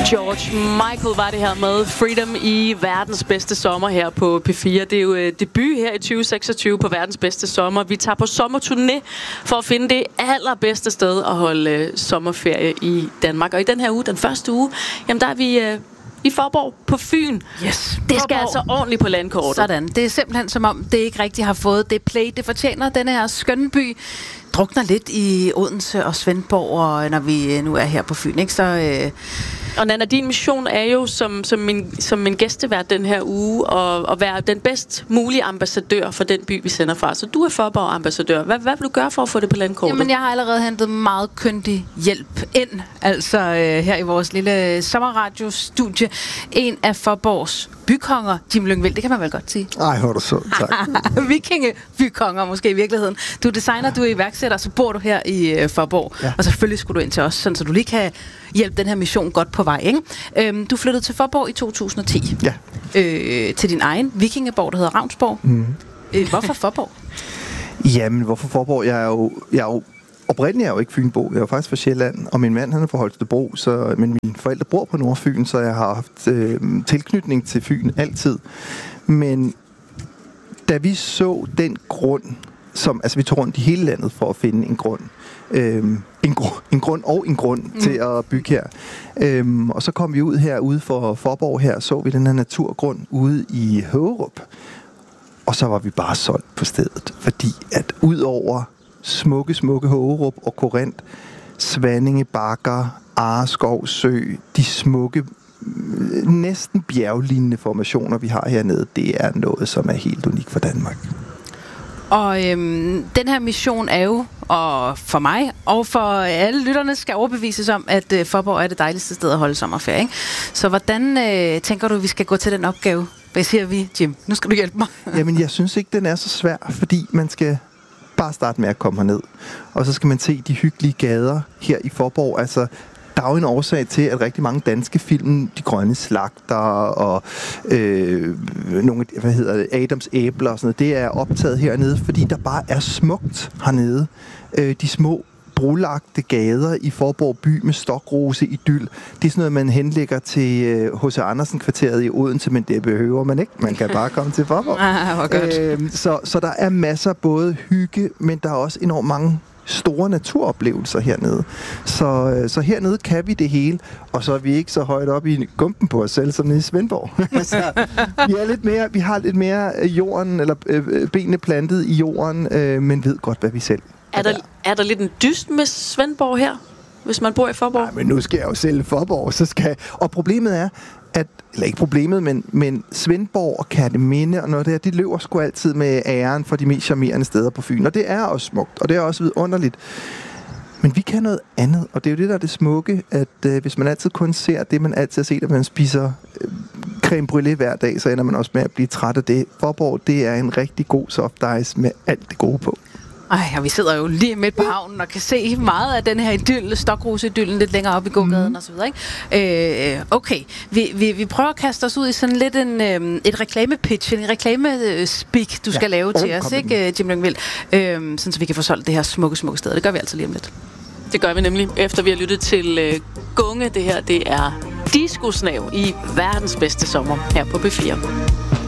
George Michael var det her med Freedom i verdens bedste sommer her på P4. Det er jo debut her i 2026 på verdens bedste sommer. Vi tager på sommerturné for at finde det allerbedste sted at holde sommerferie i Danmark. Og i den her uge, den første uge, jamen der er vi i Faaborg på Fyn. Yes. Det skal altså ordentligt på landkortet. Sådan. Det er simpelthen som om, det ikke rigtig har fået det play, det fortjener. Denne her skønne by drukner lidt i Odense og Svendborg, og når vi nu er her på Fyn, ikke? Så Og Nanna, din mission er jo som min gæstevært den her uge at være den bedst mulige ambassadør for den by, vi sender fra. Så du er Faaborg-ambassadør. Hvad vil du gøre for at få det på landkortet? Jamen, jeg har allerede hentet meget kyndig hjælp ind, altså her i vores lille sommerradiostudie. En af Faaborgs bykonger, Jim Lyngvild, det kan man vel godt sige. Ej, hvor er du så, tak. Vikingebykonger måske i virkeligheden. Du er designer, du er iværksætter, så bor du her i Faaborg. Ja. Og selvfølgelig skulle du ind til os, sådan, så du lige kan hjælpe den her mission godt på vej, ikke? Du flyttede til Faaborg i 2010. Ja. Til din egen vikingeborg, der hedder Ravnsborg. Hvorfor Faaborg? Jamen, hvorfor Faaborg? Jeg er jo oprindeligt er jeg jo ikke fynbo. Jeg er jo faktisk fra Sjælland, og min mand han er fra Holstebro, men mine forældre bor på Nordfyn, så jeg har haft tilknytning til Fyn altid. Men da vi så den grund, vi tog rundt i hele landet for at finde en grund, en grund til at bygge her. Og så kom vi ud herude for Faaborg her, så vi den her naturgrund ude i Hørup. Og så var vi bare solgt på stedet, fordi at ud over smukke Hørup og Korinth, Svanninge Bakker, Areskov Sø, de smukke, næsten bjerglignende formationer, vi har hernede, det er noget, som er helt unikt for Danmark. Og den her mission er jo, og for mig, og for alle lytterne, skal overbevises om, at Faaborg er det dejligste sted at holde sommerferie, ikke? Så hvordan tænker du, vi skal gå til den opgave? Hvad siger vi, Jim? Nu skal du hjælpe mig. Jamen, jeg synes ikke, den er så svær, fordi man skal bare starte med at komme herned. Og så skal man se de hyggelige gader her i Faaborg. Altså, der er jo en årsag til, at rigtig mange danske film, De Grønne Slagter og nogle, Adams Æbler og sådan noget, det er optaget hernede, fordi der bare er smukt hernede. De små brolagte gader i Faaborg by med stokrose idyl. Det er sådan noget, man henlægger til H.C. Andersen-kvarteret i Odense, men det behøver man ikke. Man kan bare komme til Faaborg. Så der er masser af både hygge, men der er også enormt mange store naturoplevelser hernede. Så hernede kan vi det hele, og så er vi ikke så højt op i gumpen på os selv, som nede i Svendborg. Vi har lidt mere jorden, eller benene plantet i jorden, men ved godt, hvad vi selv er der lidt en dyst med Svendborg her, hvis man bor i Faaborg? Nej, men nu skal jeg jo sælge Faaborg, og problemet er, men Svendborg og Kerteminde og noget der, de løber sgu altid med æren for de mest charmerende steder på Fyn, og det er også smukt, og det er også vidunderligt. Men vi kan noget andet, og det er jo det, der er det smukke, at hvis man altid kun ser det, man altid har set, at man spiser creme brûlée hver dag, så ender man også med at blive træt af det. Faaborg, det er en rigtig god soft ice med alt det gode på. Ej, og vi sidder jo lige midt på havnen og kan se meget af den her idyll, Stokrose-idyllen lidt længere op i gågaden og så videre, ikke? Okay, vi prøver at kaste os ud i sådan lidt et reklamepitch, en reklamespeak, du skal lave til os, ikke, Jim Lyngvild? Sådan så vi kan få solgt det her smukke sted. Det gør vi altså lige om lidt. Det gør vi nemlig, efter vi har lyttet til Gunge. Det her, det er Disco Snav i verdens bedste sommer her på P4.